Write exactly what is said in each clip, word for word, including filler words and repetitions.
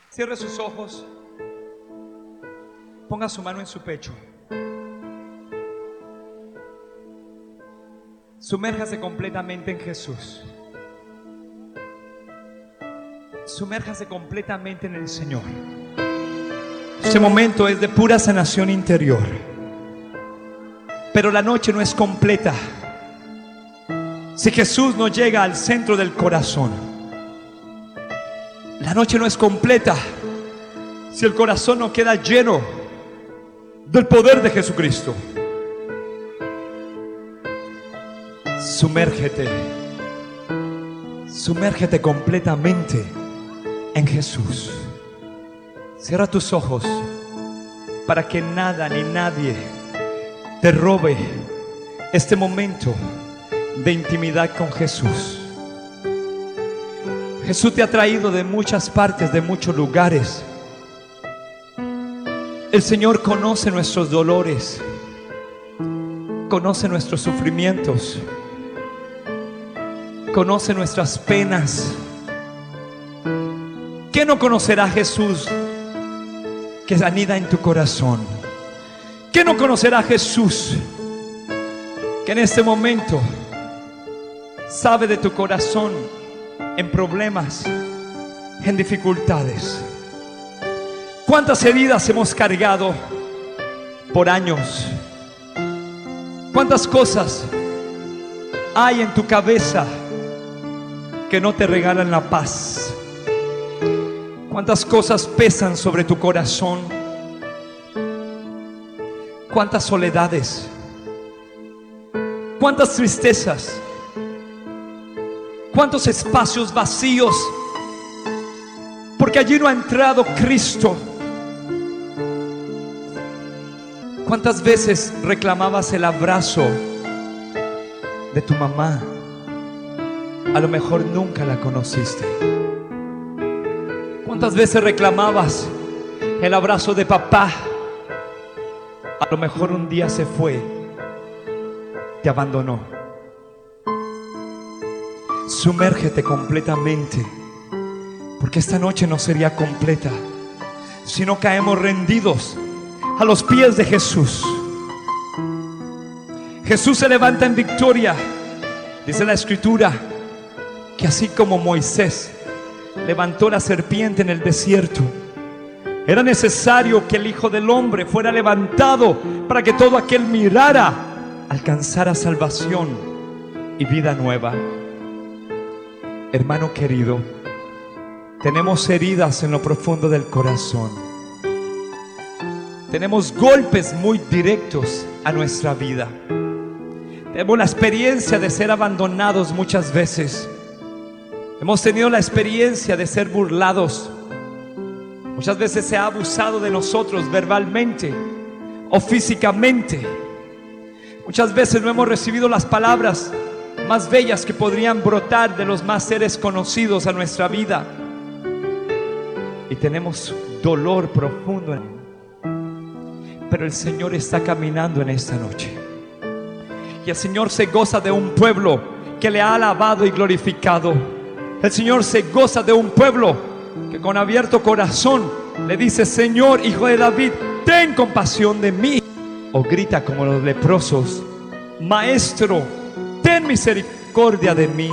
Cierre sus ojos. Ponga su mano en su pecho. Sumérjase completamente en Jesús. Sumérjase completamente en el Señor. Este momento es de pura sanación interior. Pero la noche no es completa si Jesús no llega al centro del corazón. La noche no es completa si el corazón no queda lleno del poder de Jesucristo. Sumérgete, sumérgete completamente en Jesús. Cierra tus ojos para que nada ni nadie te robe este momento de intimidad con Jesús. Jesús te ha traído de muchas partes, de muchos lugares. El Señor conoce nuestros dolores, conoce nuestros sufrimientos, conoce nuestras penas. ¿Qué no conocerá Jesús que anida en tu corazón? ¿Qué no conocerá Jesús que en este momento sabe de tu corazón en problemas, en dificultades? ¿Cuántas heridas hemos cargado por años? ¿Cuántas cosas hay en tu cabeza que no te regalan la paz? ¿Cuántas cosas pesan sobre tu corazón? ¿Cuántas soledades? ¿Cuántas tristezas? ¿Cuántos espacios vacíos? Porque allí no ha entrado Cristo. ¿Cuántas veces reclamabas el abrazo de tu mamá? A lo mejor nunca la conociste. ¿Cuántas veces reclamabas el abrazo de papá? A lo mejor un día se fue, te abandonó. Sumérgete completamente, porque esta noche no sería completa si no caemos rendidos a los pies de Jesús. Jesús se levanta en victoria. Dice la Escritura que así como Moisés levantó la serpiente en el desierto, era necesario que el Hijo del Hombre fuera levantado para que todo aquel mirara, alcanzara salvación y vida nueva. Hermano querido, tenemos heridas en lo profundo del corazón. Tenemos golpes muy directos a nuestra vida. Tenemos la experiencia de ser abandonados muchas veces. Hemos tenido la experiencia de ser burlados. Muchas veces se ha abusado de nosotros verbalmente o físicamente. Muchas veces no hemos recibido las palabras más bellas que podrían brotar de los más seres conocidos a nuestra vida. Y tenemos dolor profundo. Pero el Señor está caminando en esta noche. Y el Señor se goza de un pueblo que le ha alabado y glorificado. El Señor se goza de un pueblo que con abierto corazón le dice: Señor, Hijo de David, ten compasión de mí. O grita como los leprosos: Maestro, ten misericordia de mí.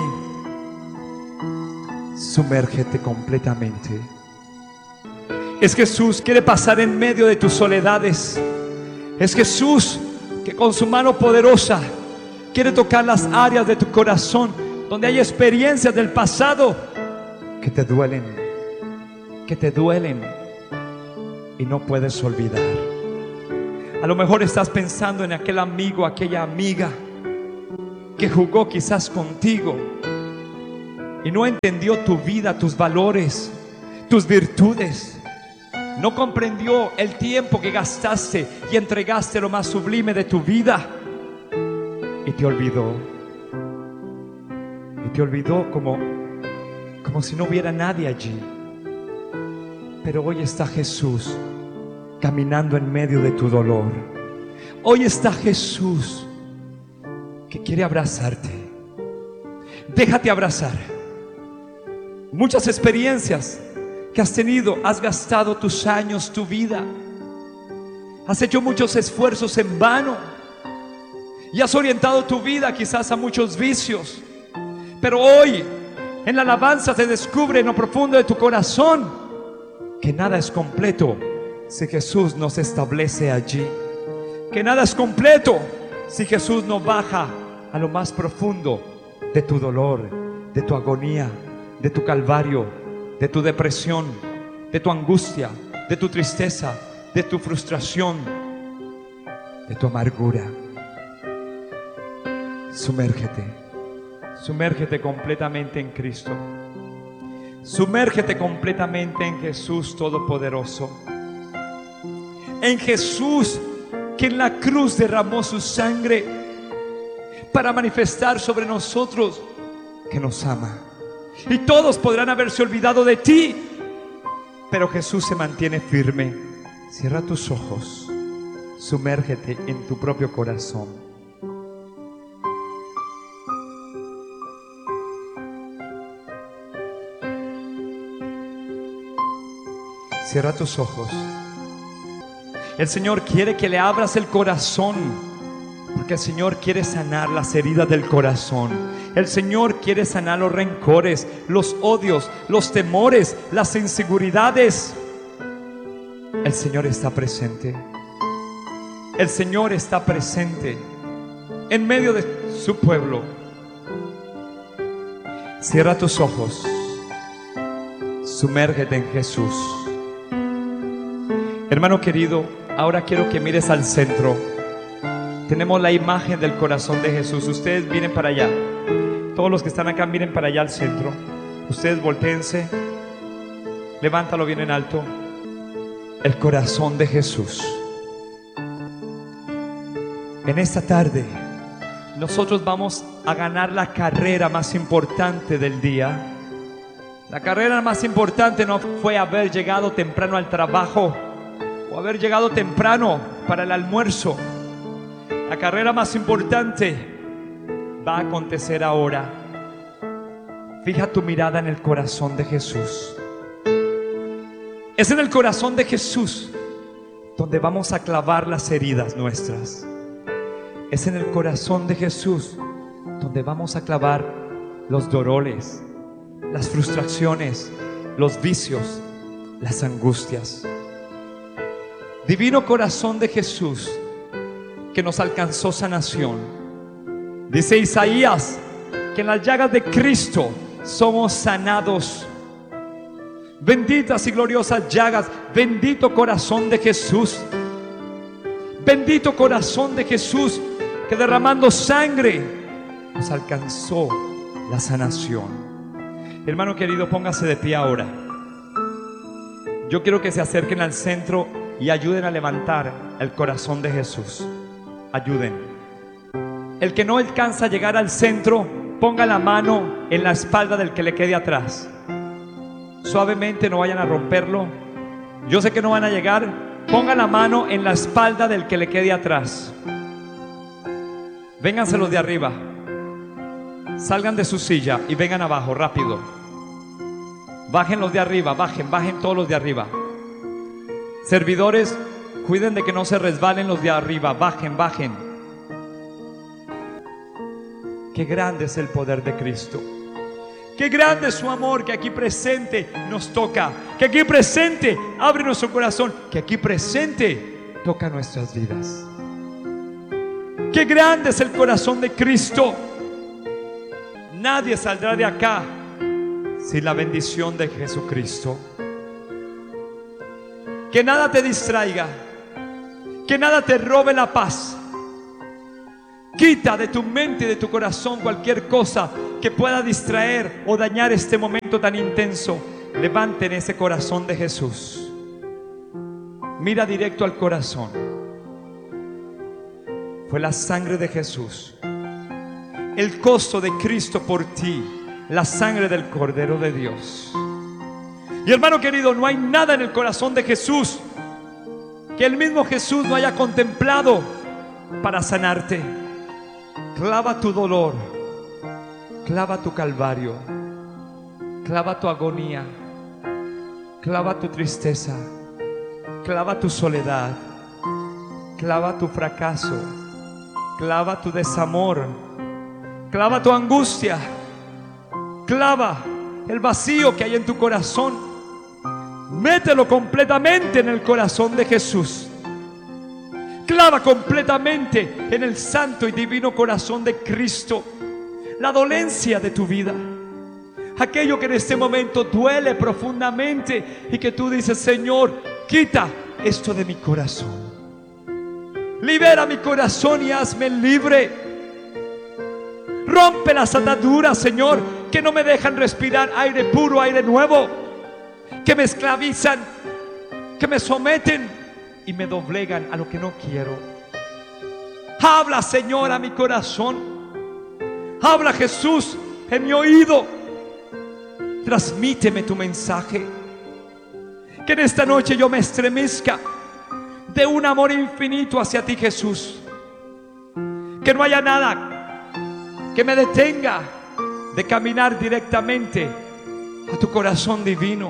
Sumérgete completamente. Es Jesús, quiere pasar en medio de tus soledades. Es Jesús que con su mano poderosa quiere tocar las áreas de tu corazón donde hay experiencias del pasado que te duelen, que te duelen y no puedes olvidar. A lo mejor estás pensando en aquel amigo, aquella amiga que jugó quizás contigo y no entendió tu vida, tus valores, tus virtudes. No comprendió el tiempo que gastaste y entregaste lo más sublime de tu vida, y te olvidó. Y te olvidó como, como si no hubiera nadie allí. Pero hoy está Jesús caminando en medio de tu dolor. Hoy está Jesús que quiere abrazarte. Déjate abrazar. Muchas experiencias que has tenido, has gastado tus años, tu vida, has hecho muchos esfuerzos en vano y has orientado tu vida quizás a muchos vicios. Pero hoy en la alabanza se descubre en lo profundo de tu corazón que nada es completo si Jesús no se establece allí, que nada es completo si Jesús no baja a lo más profundo de tu dolor, de tu agonía, de tu calvario, de tu depresión, de tu angustia, de tu tristeza, de tu frustración, de tu amargura. Sumérgete, sumérgete completamente en Cristo. Sumérgete completamente en Jesús Todopoderoso, en Jesús que en la cruz derramó su sangre para manifestar sobre nosotros que nos ama. Y todos podrán haberse olvidado de ti, pero Jesús se mantiene firme. Cierra tus ojos, sumérgete en tu propio corazón. Cierra tus ojos. El Señor quiere que le abras el corazón, porque el Señor quiere sanar las heridas del corazón. El Señor quiere sanar los rencores, los odios, los temores, las inseguridades. El Señor está presente. El Señor está presente en medio de su pueblo. Cierra tus ojos. Sumérgete en Jesús. Hermano querido, ahora quiero que mires al centro. Tenemos la imagen del corazón de Jesús. Ustedes miren para allá. Todos los que están acá miren para allá al centro. Ustedes voltéense. Levántalo bien en alto. El corazón de Jesús. En esta tarde nosotros vamos a ganar la carrera más importante del día. La carrera más importante no fue haber llegado temprano al trabajo o haber llegado temprano para el almuerzo. La carrera más importante va a acontecer ahora. Fija tu mirada en el corazón de Jesús. Es en el corazón de Jesús donde vamos a clavar las heridas nuestras. Es en el corazón de Jesús donde vamos a clavar los dolores, las frustraciones, los vicios, las angustias. Divino corazón de Jesús que nos alcanzó sanación. Dice Isaías que en las llagas de Cristo somos sanados. Benditas y gloriosas llagas. Bendito corazón de Jesús. Bendito corazón de Jesús que derramando sangre nos alcanzó la sanación. Hermano querido, póngase de pie ahora. Yo quiero que se acerquen al centro y ayuden a levantar el corazón de Jesús. Ayuden. El que no alcanza a llegar al centro, ponga la mano en la espalda del que le quede atrás. Suavemente, no vayan a romperlo. Yo sé que no van a llegar. Ponga la mano en la espalda del que le quede atrás. Vénganse los de arriba. Salgan de su silla y vengan abajo rápido. Bajen los de arriba, bajen, bajen todos los de arriba. Servidores, cuiden de que no se resbalen los de arriba. Bajen, bajen. Qué grande es el poder de Cristo. Qué grande es su amor que aquí presente nos toca. Que aquí presente abre nuestro corazón. Que aquí presente toca nuestras vidas. Qué grande es el corazón de Cristo. Nadie saldrá de acá sin la bendición de Jesucristo. Que nada te distraiga, que nada te robe la paz. Quita de tu mente y de tu corazón cualquier cosa que pueda distraer o dañar este momento tan intenso. Levanten ese corazón de Jesús. Mira directo al corazón. Fue la sangre de Jesús, el costo de Cristo por ti, la sangre del Cordero de Dios. Y hermano querido, no hay nada en el corazón de Jesús que el mismo Jesús no haya contemplado para sanarte. Clava tu dolor, clava tu calvario, clava tu agonía, Clava tu tristeza, clava tu soledad, clava tu fracaso, clava tu desamor, clava tu angustia, clava el vacío que hay en tu corazón. Mételo completamente en el corazón de Jesús. Clava completamente en el santo y divino corazón de Cristo la dolencia de tu vida, aquello que en este momento duele profundamente y que tú dices: Señor, quita esto de mi corazón, libera mi corazón y hazme libre. Rompe las ataduras, Señor, que no me dejan respirar aire puro, aire nuevo, que me esclavizan, que me someten y me doblegan a lo que no quiero. Habla, Señor, a mi corazón. Habla, Jesús, en mi oído. Transmíteme tu mensaje. Que en esta noche yo me estremezca de un amor infinito hacia ti, Jesús. Que no haya nada que me detenga de caminar directamente a tu corazón divino.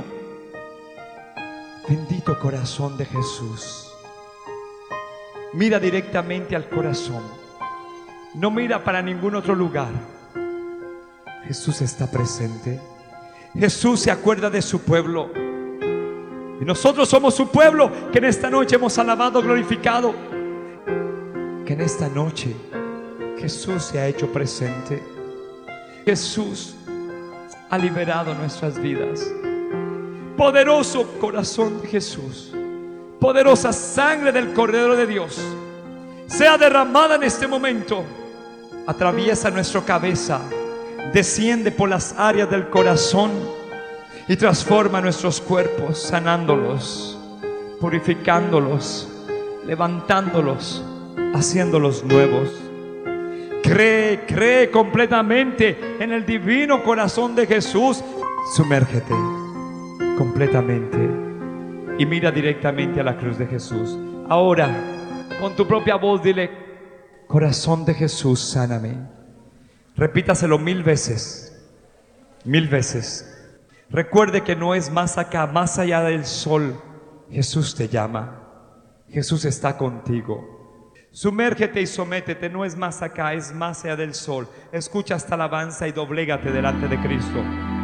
Bendito corazón de Jesús. Mira directamente al corazón. No mira para ningún otro lugar. Jesús está presente. Jesús se acuerda de su pueblo. Y nosotros somos su pueblo, que en esta noche hemos alabado, glorificado. Que en esta noche Jesús se ha hecho presente. Jesús ha liberado nuestras vidas. Poderoso corazón de Jesús, poderosa sangre del Cordero de Dios, sea derramada en este momento. Atraviesa nuestra cabeza, desciende por las áreas del corazón y transforma nuestros cuerpos, sanándolos, purificándolos, levantándolos, haciéndolos nuevos. Cree, cree completamente en el divino corazón de Jesús. Sumérgete completamente y mira directamente a la cruz de Jesús. Ahora, con tu propia voz, dile: corazón de Jesús, sáname. Repítaselo mil veces, mil veces. Recuerde que no es más acá, más allá del sol. Jesús te llama. Jesús está contigo. Sumérgete y sométete. No es más acá, es más allá del sol. Escucha esta alabanza y doblégate delante de Cristo.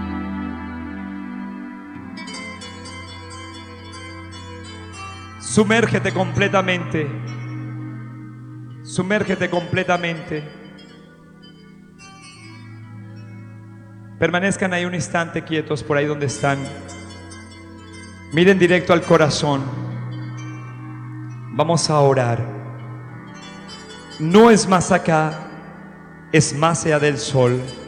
Sumérgete completamente. Sumérgete completamente. Permanezcan ahí un instante quietos por ahí donde están. Miren directo al corazón. Vamos a orar. No es más acá, es más allá del sol.